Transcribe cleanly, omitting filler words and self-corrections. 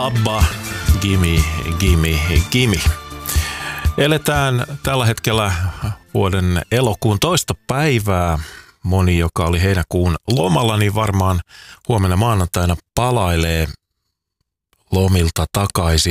ABBA, Gimme. Eletään tällä hetkellä vuoden elokuun 2. päivää. Moni, joka oli heinäkuun lomalla, niin varmaan huomenna maanantaina palailee lomilta takaisin.